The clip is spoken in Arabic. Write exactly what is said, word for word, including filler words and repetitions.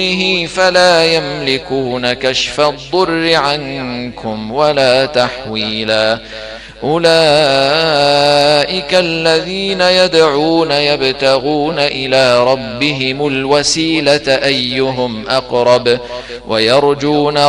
فلا يملكون كشف الضر عنكم ولا تحويلا. أولئك الذين يدعون يبتغون إلى ربهم الوسيلة أيهم أقرب ويرجون